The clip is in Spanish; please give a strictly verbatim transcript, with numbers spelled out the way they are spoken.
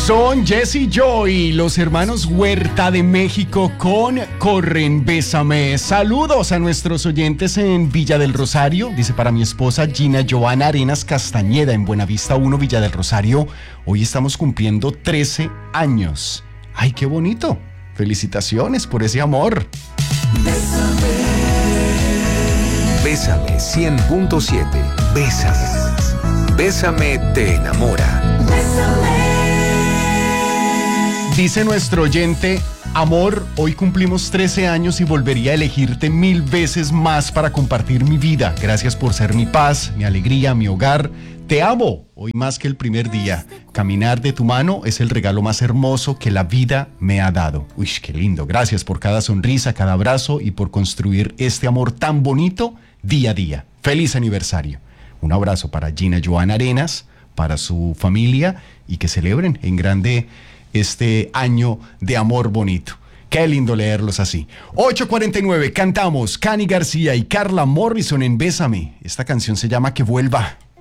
Son Jesse Joy, los hermanos Huerta de México con Corren, Bésame. Saludos a nuestros oyentes en Villa del Rosario. Dice para mi esposa Gina Joana Arenas Castañeda en Buenavista uno, Villa del Rosario. Hoy estamos cumpliendo trece años. ¡Ay, qué bonito! Felicitaciones por ese amor. Bésame cien punto siete. Bésame. Bésame te enamora. Bésame. Dice nuestro oyente, amor, hoy cumplimos trece años y volvería a elegirte mil veces más para compartir mi vida. Gracias por ser mi paz, mi alegría, mi hogar. Te amo, hoy más que el primer día. Caminar de tu mano es el regalo más hermoso que la vida me ha dado. Uy, qué lindo. Gracias por cada sonrisa, cada abrazo y por construir este amor tan bonito día a día. Feliz aniversario. Un abrazo para Gina Joana Arenas, para su familia y que celebren en grande este año de amor bonito. Qué lindo leerlos así. ocho cuarenta y nueve, cantamos Cani García y Carla Morrison en Bésame. Esta canción se llama Que Vuelva.